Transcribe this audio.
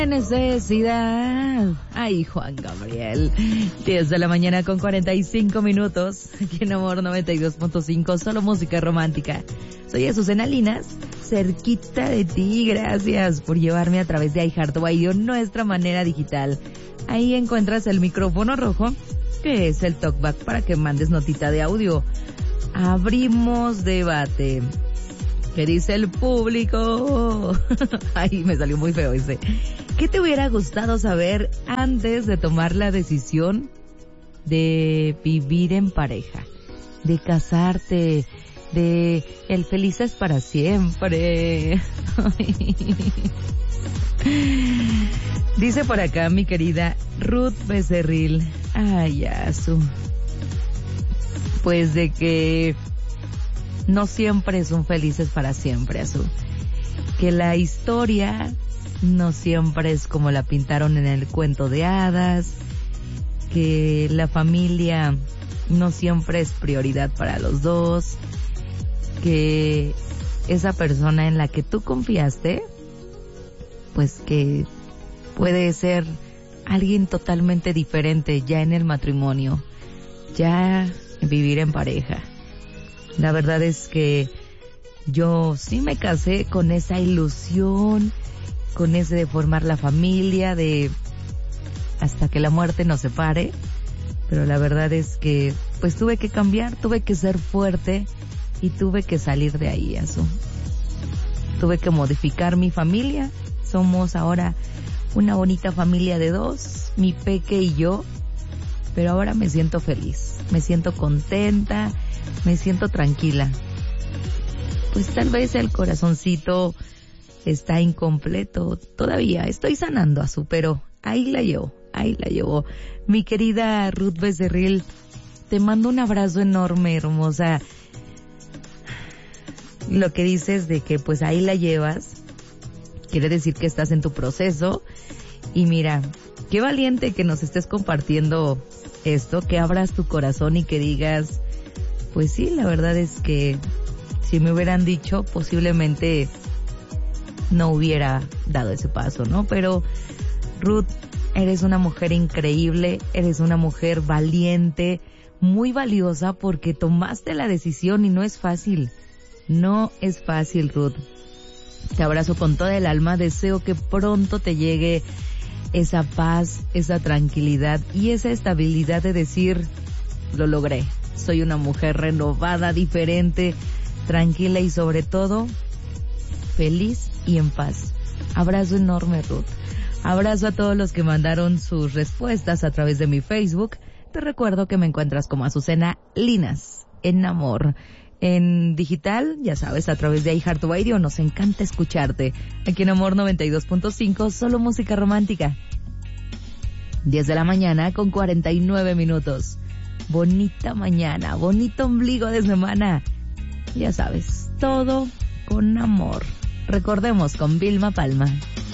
Necesidad. Ay, Juan Gabriel. 10 de la mañana con 45 minutos. Aquí en Amor 92.5, solo música romántica. Soy Azucena Linas, cerquita de ti. Gracias por llevarme a través de iHeartRadio, nuestra manera digital. Ahí encuentras el micrófono rojo, que es el talkback para que mandes notita de audio. Abrimos debate. ¿Qué dice el público? Ay, me salió muy feo ese. ¿Qué te hubiera gustado saber antes de tomar la decisión de vivir en pareja, de casarte, de el felices para siempre? Dice por acá mi querida Ruth Becerril. Ay, Azu. Pues de que no siempre son felices para siempre, Azu. Que la historia no siempre es como la pintaron en el cuento de hadas. Que la familia no siempre es prioridad para los dos. Que esa persona en la que tú confiaste, pues que puede ser alguien totalmente diferente ya en el matrimonio, ya vivir en pareja. La verdad es que yo sí me casé con esa ilusión, con ese de formar la familia, de hasta que la muerte nos separe, pero la verdad es que pues tuve que cambiar, tuve que ser fuerte y tuve que salir de ahí, eso. Tuve que modificar mi familia. Somos ahora una bonita familia de dos, mi peque y yo, pero ahora me siento feliz, me siento contenta, me siento tranquila. Pues tal vez el corazoncito está incompleto todavía, estoy sanando, Azu, pero ahí la llevo. Mi querida Ruth Becerril, te mando un abrazo enorme, hermosa. Lo que dices de que pues ahí la llevas, quiere decir que estás en tu proceso. Y mira, qué valiente que nos estés compartiendo esto, que abras tu corazón y que digas, pues sí, la verdad es que si me hubieran dicho, posiblemente no hubiera dado ese paso, ¿no? Pero Ruth, eres una mujer increíble, eres una mujer valiente, muy valiosa, porque tomaste la decisión y no es fácil. No es fácil, Ruth. Te abrazo con toda el alma, deseo que pronto te llegue esa paz, esa tranquilidad y esa estabilidad de decir, lo logré. Soy una mujer renovada, diferente, tranquila y sobre todo, feliz y en paz. Abrazo enorme, Ruth. Abrazo a todos los que mandaron sus respuestas a través de mi Facebook. Te recuerdo que me encuentras como Azucena Linas, en Amor. En digital, ya sabes, a través de iHeartRadio, nos encanta escucharte. Aquí en Amor 92.5, solo música romántica. 10 de la mañana con 49 minutos. Bonita mañana, bonito ombligo de semana. Ya sabes, todo con amor. Recordemos con Vilma Palma.